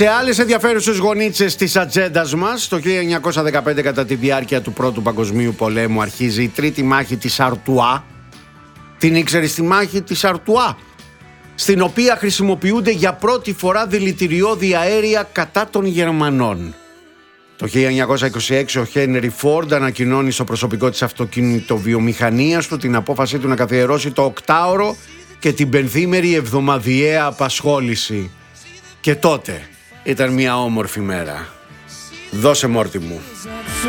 Σε άλλες ενδιαφέρουσες γωνίτσες της ατζέντας μας, το 1915 κατά τη διάρκεια του Πρώτου Παγκοσμίου Πολέμου αρχίζει η τρίτη μάχη της Αρτουά. Την ήξερες τη μάχη της Αρτουά, στην οποία χρησιμοποιούνται για πρώτη φορά δηλητηριώδη αέρια κατά των Γερμανών. Το 1926 ο Χένρι Φόρντ ανακοινώνει στο προσωπικό της αυτοκινητοβιομηχανίας του την απόφασή του να καθιερώσει το 8ωρο και την 5ημερη εβδομαδιαία απασχόληση. Και τότε ήταν μια όμορφη μέρα. Δώσε μόρτι μου.